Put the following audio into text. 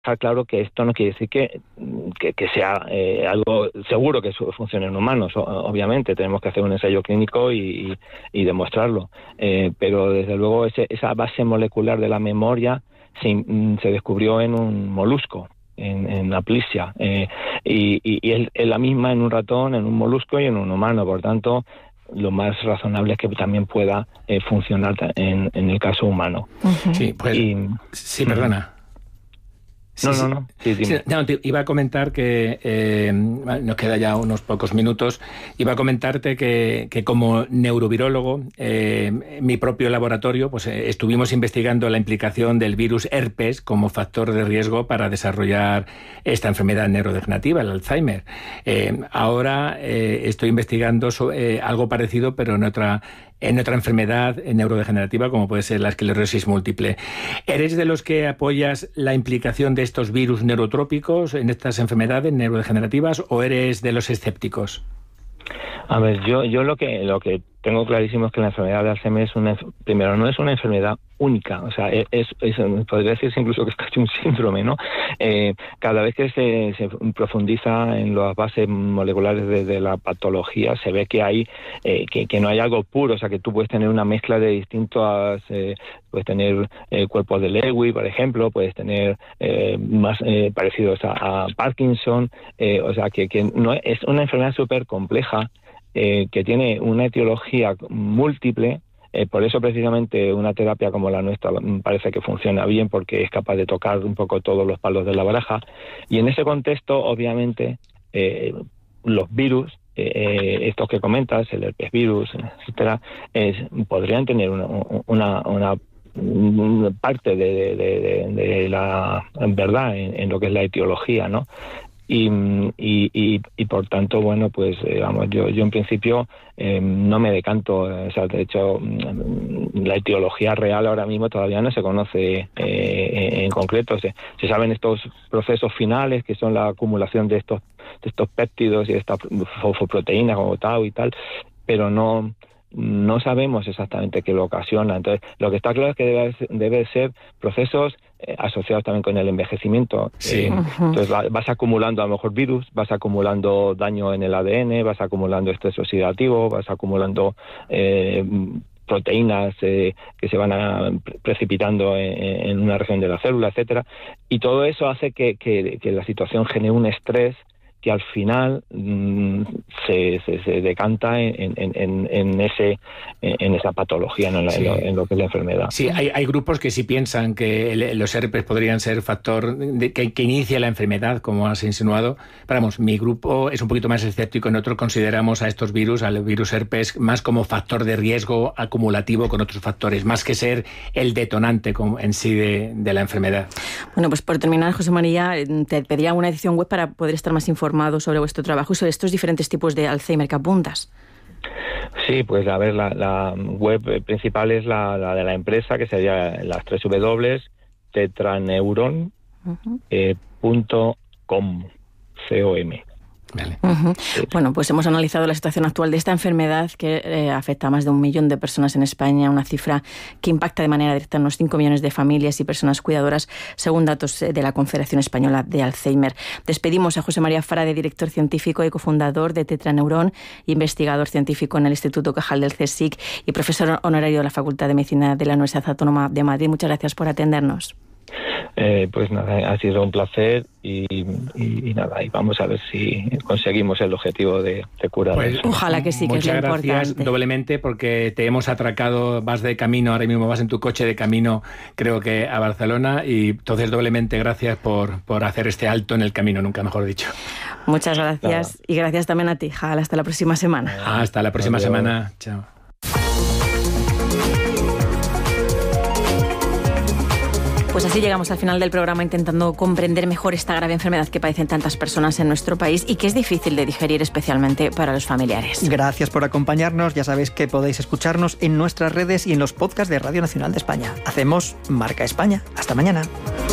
claro que esto no quiere decir que sea algo seguro que eso funcione en humanos. Obviamente tenemos que hacer un ensayo clínico y demostrarlo, pero desde luego esa base molecular de la memoria se descubrió en un molusco, en Aplysia, y es la misma en un ratón, en un molusco y en un humano. Por tanto, lo más razonable es que también pueda funcionar en el caso humano. Uh-huh. Sí, pues, sí, perdona. No. Sí, te iba a comentar que nos queda ya unos pocos minutos. Iba a comentarte que como neurovirólogo, mi propio laboratorio, pues estuvimos investigando la implicación del virus herpes como factor de riesgo para desarrollar esta enfermedad neurodegenerativa, el Alzheimer. Ahora estoy investigando algo parecido, pero en otra enfermedad neurodegenerativa como puede ser la esclerosis múltiple. ¿Eres de los que apoyas la implicación de estos virus neurotrópicos en estas enfermedades neurodegenerativas o eres de los escépticos? A ver, yo lo que tengo clarísimo es que la enfermedad de Alzheimer primero no es una enfermedad única, o sea, podría decirse incluso que es casi un síndrome, ¿no? Cada vez que se profundiza en las bases moleculares de la patología, se ve que hay que no hay algo puro, o sea, que tú puedes tener una mezcla de distintas, puedes tener cuerpos de Lewy, por ejemplo, puedes tener más parecidos a Parkinson, o sea, que no es una enfermedad súper compleja, que tiene una etiología múltiple. Por eso precisamente una terapia como la nuestra parece que funciona bien, porque es capaz de tocar un poco todos los palos de la baraja. Y en ese contexto, obviamente, los virus, estos que comentas, el herpes virus, etcétera, podrían tener una parte de la verdad en lo que es la etiología, ¿no? Y por tanto, bueno, pues vamos, yo en principio no me decanto, o sea, de hecho la etiología real ahora mismo todavía no se conoce en concreto. Se saben estos procesos finales, que son la acumulación de estos péptidos y de estas fosfoproteínas como tau y tal, pero no sabemos exactamente qué lo ocasiona. Entonces, lo que está claro es que debe ser procesos asociados también con el envejecimiento. Sí. Entonces vas acumulando a lo mejor virus, vas acumulando daño en el ADN, vas acumulando estrés oxidativo, vas acumulando proteínas que se van precipitando en una región de la célula, etcétera, y todo eso hace que la situación genere un estrés que al final se decanta en esa patología, ¿no? En lo que es la enfermedad. Sí, hay grupos que sí piensan que los herpes podrían ser factor que inicia la enfermedad, como has insinuado. Pero vamos, mi grupo es un poquito más escéptico. Nosotros consideramos a estos virus, al virus herpes, más como factor de riesgo acumulativo con otros factores, más que ser el detonante en sí de la enfermedad. Bueno, pues por terminar, José María, te pediría una edición web para poder estar más informado sobre vuestro trabajo y sobre estos diferentes tipos de Alzheimer que apuntas. Sí, pues a ver, la web principal es la de la empresa, que sería las 3 W, tetraneuron.com. Vale. Uh-huh. Bueno, pues hemos analizado la situación actual de esta enfermedad que afecta a más de 1 millón de personas en España, una cifra que impacta de manera directa en unos 5 millones de familias y personas cuidadoras, según datos de la Confederación Española de Alzheimer. Despedimos a José María Frade, director científico y cofundador de Tetraneuron, investigador científico en el Instituto Cajal del CSIC y profesor honorario de la Facultad de Medicina de la Universidad Autónoma de Madrid. Muchas gracias por atendernos. Pues nada, ha sido un placer y nada, y vamos a ver si conseguimos el objetivo de curar. Pues, ojalá que sí, que es lo importante. Muchas gracias doblemente porque te hemos atracado, vas de camino, ahora mismo vas en tu coche de camino, creo que a Barcelona, y entonces doblemente gracias por hacer este alto en el camino, nunca mejor dicho. Muchas gracias. Nada. Y gracias también a ti, Jal. Hasta la próxima semana. Hasta la próxima semana. Chao. Pues así llegamos al final del programa, intentando comprender mejor esta grave enfermedad que padecen tantas personas en nuestro país y que es difícil de digerir, especialmente para los familiares. Gracias por acompañarnos. Ya sabéis que podéis escucharnos en nuestras redes y en los podcasts de Radio Nacional de España. Hacemos Marca España. Hasta mañana.